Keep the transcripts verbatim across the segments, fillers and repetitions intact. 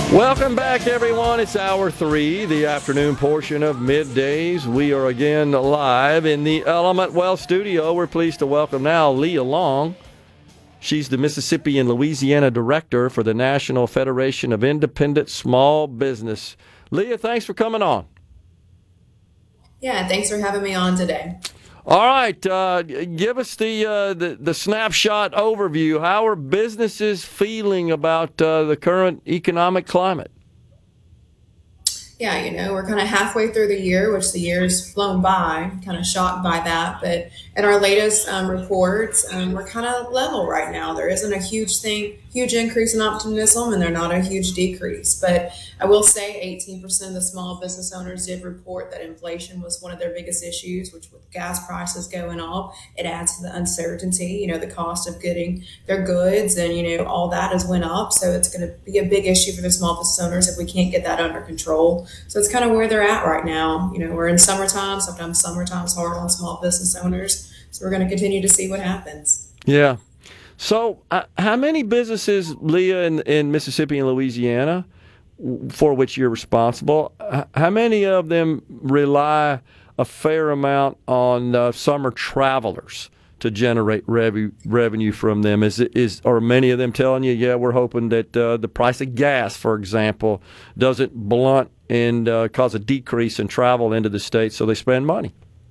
Welcome back, everyone. It's hour three, the afternoon portion of Middays. We are again live in the Element Wealth studio. We're pleased to welcome now Leah Long. She's the Mississippi and Louisiana Director for the National Federation of Independent Small Business. Leah, thanks for coming on. Yeah, thanks for having me on today. All right, uh, give us the, uh, the the snapshot overview. How are businesses feeling about uh, the current economic climate? Yeah, you know, we're kind of halfway through the year, which the year's flown by, kind of shocked by that. But in our latest um, reports, um, we're kind of level right now. There isn't a huge thing, huge increase in optimism, and they're not a huge decrease. But I will say eighteen percent of the small business owners did report that inflation was one of their biggest issues, which with gas prices going up, it adds to the uncertainty, you know, the cost of getting their goods and, you know, all that has went up. So it's going to be a big issue for the small business owners if we can't get that under control. So it's kind of where they're at right now. You know, we're in summertime. Sometimes summertime's hard on small business owners. So we're going to continue to see what happens. Yeah. So uh, how many businesses, Leah, in, in Mississippi and Louisiana, for which you're responsible, how many of them rely a fair amount on uh, summer travelers to generate revenue revenue from them? Is it is are many of them telling you, yeah, we're hoping that uh, the price of gas, for example, doesn't blunt and uh, cause a decrease in travel into the state, so they spend money?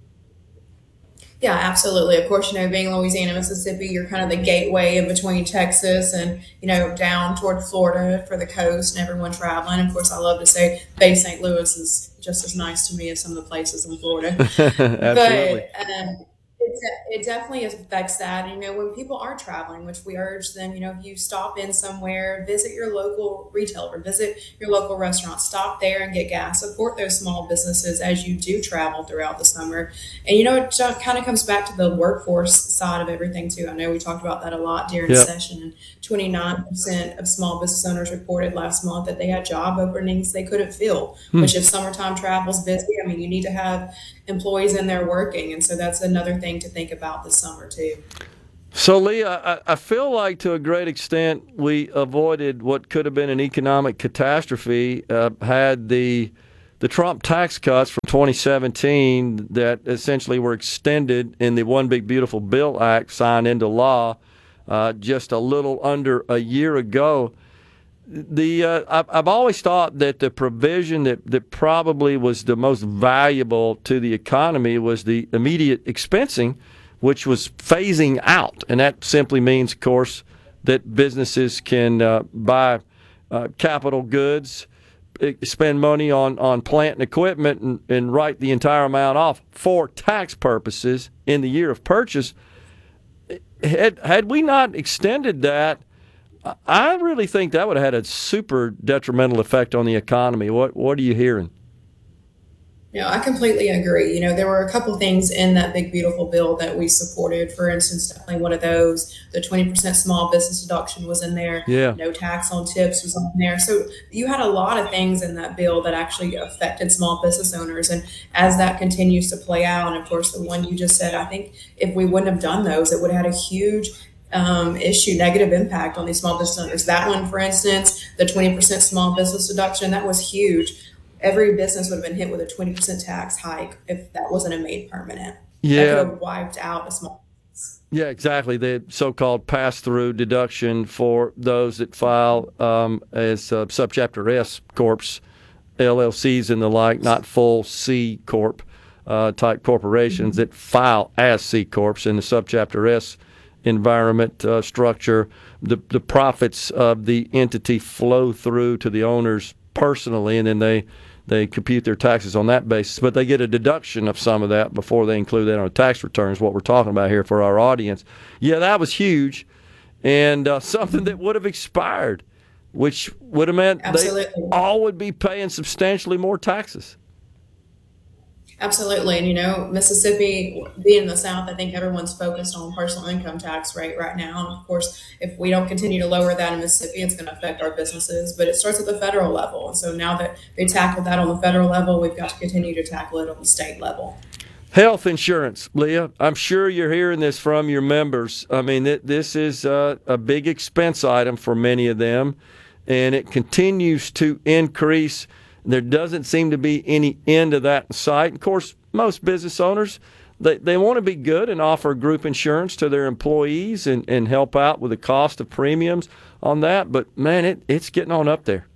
Yeah, absolutely. Of course, you know, being Louisiana, Mississippi, you're kind of the gateway in between Texas and, you know, down toward Florida for the coast and everyone traveling. Of course, I love to say Bay Saint Louis is just as nice to me as some of the places in Florida. Absolutely. But um, it, de- it definitely affects that. You know, when people are traveling, which we urge them, you know, if you stop in somewhere, visit your local retailer, visit your local restaurant, stop there and get gas, support those small businesses as you do travel throughout the summer. And, you know, it kind of comes back to the workforce side of everything, too. I know we talked about that a lot during the Yep. session. And twenty-nine percent of small business owners reported last month that they had job openings they couldn't fill, Hmm. which if summertime travel's busy, I mean, you need to have employees in there working. And so that's another thing to think about this summer, too. So, Leah, I, I feel like to a great extent we avoided what could have been an economic catastrophe uh, had the the Trump tax cuts from twenty seventeen that essentially were extended in the One Big Beautiful Bill Act signed into law uh, just a little under a year ago. The uh, I've, I've always thought that the provision that, that probably was the most valuable to the economy was the immediate expensing, which was phasing out. And that simply means, of course, that businesses can uh, buy uh, capital goods, eh, spend money on, on plant and equipment, and, and write the entire amount off for tax purposes in the year of purchase. Had, had we not extended that, I really think that would have had a super detrimental effect on the economy. What What are you hearing? No, I completely agree. You know, there were a couple things in that big, beautiful bill that we supported. For instance, definitely one of those, the twenty percent small business deduction was in there. Yeah. No tax on tips was on there. So you had a lot of things in that bill that actually affected small business owners. And as that continues to play out, and of course, the one you just said, I think if we wouldn't have done those, it would have had a huge um, issue, negative impact on these small business owners. That one, for instance, the twenty percent small business deduction, that was huge. Every business would have been hit with a twenty percent tax hike if that wasn't made permanent. That could Yeah. have wiped out a small business. Yeah, exactly. The so-called pass-through deduction for those that file um, as uh, subchapter S corps, L L Cs and the like, not full C corp uh, type corporations that file as C corps in the subchapter S environment uh, structure. The the profits of the entity flow through to the owners personally, and then they they compute their taxes on that basis. But they get a deduction of some of that before they include that on tax returns. What we're talking about here for our audience, yeah, that was huge, and uh, something that would have expired, which would have meant Absolutely. they all would be paying substantially more taxes. Absolutely. And, you know, Mississippi being in the South, I think everyone's focused on personal income tax rate right now. And of course, if we don't continue to lower that in Mississippi, it's going to affect our businesses. But it starts at the federal level. And so now that they tackled that on the federal level, we've got to continue to tackle it on the state level. Health insurance, Leah. I'm sure you're hearing this from your members. I mean, th- this is uh, a big expense item for many of them. and it continues to increase. There doesn't seem to be any end to that in sight. Of course, most business owners, they, they want to be good and offer group insurance to their employees and, and help out with the cost of premiums on that. But, man, it, it's getting on up there.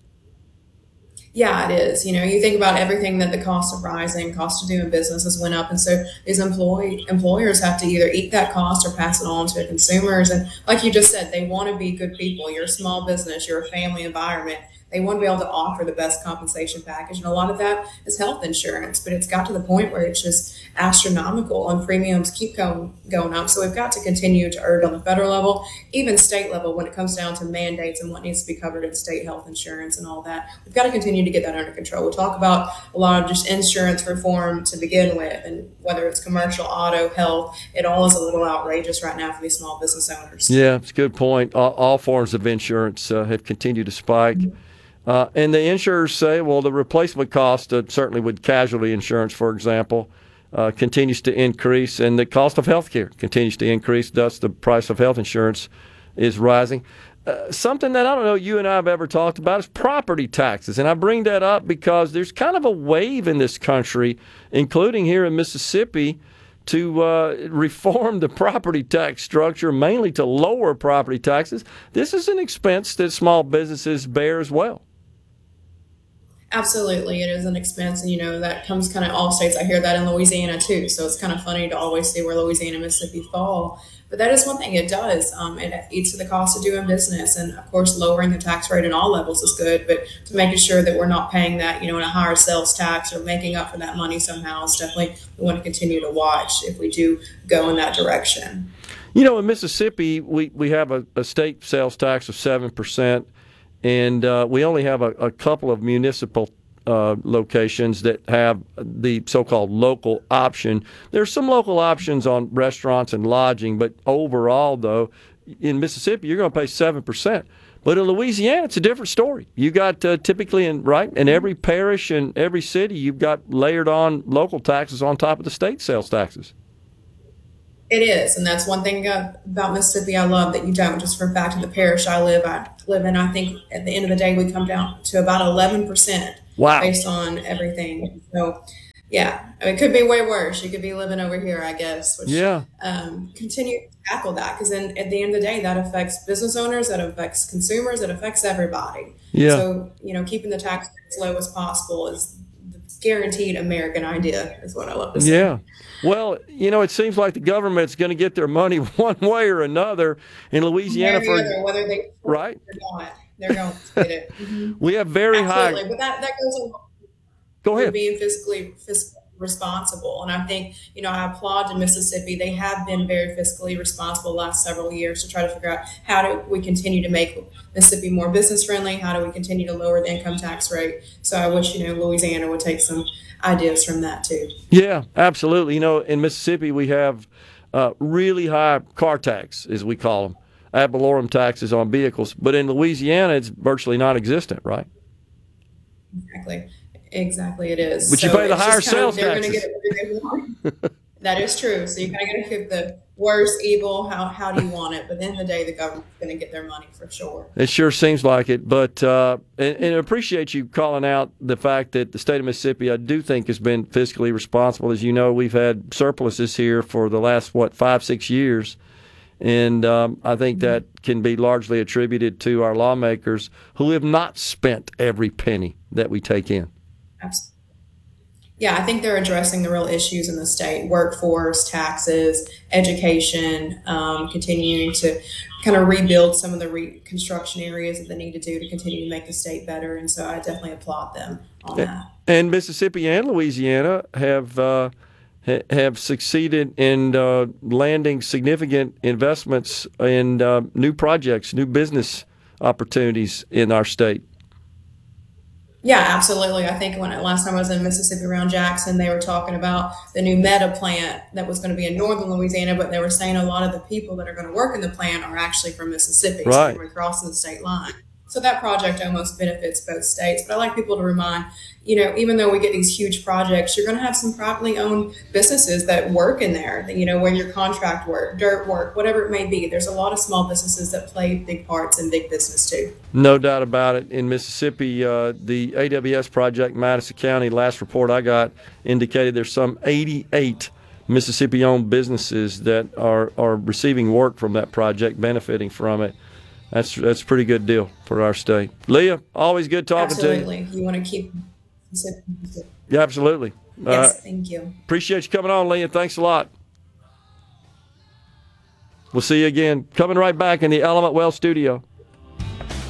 Yeah, it is. You know, you think about everything that the cost of rising, cost of doing business has went up. And so these employee employers have to either eat that cost or pass it on to consumers. And like you just said, they want to be good people. You're a small business, you're a family environment. They want to be able to offer the best compensation package. And a lot of that is health insurance, but it's got to the point where it's just astronomical and premiums keep going, going up. So we've got to continue to urge on the federal level, even state level, when it comes down to mandates and what needs to be covered in state health insurance and all that. We've got to continue to get that under control. We talk about a lot of just insurance reform to begin with, and whether it's commercial, auto, health, it all is a little outrageous right now for these small business owners. Yeah, it's a good point. All, all forms of insurance uh, have continued to spike. Mm-hmm. Uh, and the insurers say, well, the replacement cost, uh, certainly with casualty insurance, for example, uh, continues to increase, and the cost of health care continues to increase. Thus, the price of health insurance is rising. Uh, something that I don't know you and I have ever talked about is property taxes. And I bring that up because there's kind of a wave in this country, including here in Mississippi, to uh, reform the property tax structure, mainly to lower property taxes. This is an expense that small businesses bear as well. Absolutely, it is an expense, and you know that comes kind of all states. I hear that in Louisiana too, so it's kind of funny to always see where Louisiana and Mississippi fall. But that is one thing it does. Um, it eats to the cost of doing business, and of course, lowering the tax rate in all levels is good. But to making sure that we're not paying that, you know, in a higher sales tax or making up for that money somehow is definitely we want to continue to watch if we do go in that direction. You know, in Mississippi, we we have a, a state sales tax of seven percent. And uh, we only have a, a couple of municipal uh, locations that have the so-called local option. There's some local options on restaurants and lodging, but overall, though, in Mississippi, you're going to pay seven percent. But in Louisiana, it's a different story. You got uh, typically in right in every parish and every city, you've got layered on local taxes on top of the state sales taxes. It is, and that's one thing about Mississippi I love that you don't. Just for back to the parish I live I live in, I think at the end of the day we come down to about eleven percent. Wow. Based on everything. So, yeah, I mean, it could be way worse. You could be living over here, I guess. Which, yeah. Um, continue to tackle that, because then at the end of the day, that affects business owners, that affects consumers, that affects everybody. Yeah. So, you know, keeping the tax rate as low as possible is the guaranteed American idea, is what I love to say. Yeah. Well, you know, it seems like the government's going to get their money one way or another in Louisiana. For other, whether they right, or not, they're going to get it. Mm-hmm. We have very Absolutely. high. But that that goes along Go ahead. with being fiscally fiscally responsible, and I think you know I applaud to Mississippi. They have been very fiscally responsible the last several years to try to figure out how do we continue to make Mississippi more business friendly. How do we continue to lower the income tax rate? So I wish you know Louisiana would take some ideas from that too. Yeah, absolutely. You know, in Mississippi we have uh, really high car tax, as we call them, ad valorem taxes on vehicles. But in Louisiana, it's virtually non-existent, right? Exactly. Exactly, it is. But you so pay the higher sales of, they're taxes. Gonna get it where they want. That is true. So you kind of got to pick the worst evil. How how do you want it? But at the end of the day, the government's going to get their money for sure. It sure seems like it. But uh, and, and I appreciate you calling out the fact that the state of Mississippi, I do think, has been fiscally responsible. As you know, we've had surpluses here for the last, what, five, six years. And um, I think that can be largely attributed to our lawmakers who have not spent every penny that we take in. Absolutely. Yeah, I think they're addressing the real issues in the state: workforce, taxes, education, um, continuing to kind of rebuild some of the reconstruction areas that they need to do to continue to make the state better. And so I definitely applaud them on and, that. And Mississippi and Louisiana have uh, ha- have succeeded in uh, landing significant investments in uh, new projects, new business opportunities in our state. Yeah, absolutely. I think when last time I was in Mississippi around Jackson, they were talking about the new Meta plant that was going to be in northern Louisiana, but they were saying a lot of the people that are going to work in the plant are actually from Mississippi, right. so we're crossing the state line. So that project almost benefits both states. But I like people to remind, you know, even though we get these huge projects, you're going to have some privately owned businesses that work in there, you know, where your contract work, dirt work, whatever it may be. There's a lot of small businesses that play big parts in big business too. No doubt about it. In Mississippi, uh, the A W S project, Madison County, last report I got indicated there's some eighty-eight Mississippi-owned businesses that are, are receiving work from that project, benefiting from it. That's that's a pretty good deal for our state. Leah, always good talking Absolutely. to you. You want to keep. Yeah, absolutely. Yes, uh, thank you. Appreciate you coming on, Leah. Thanks a lot. We'll see you again. Coming right back in the Element Well studio.